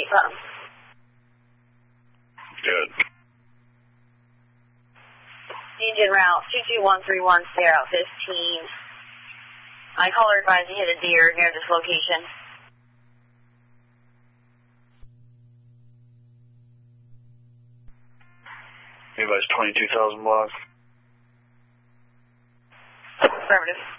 pump. Good. Engine route 22131, stay out 15. I caller advised you hit a deer near this location. Advise 22,000 blocks. Affirmative.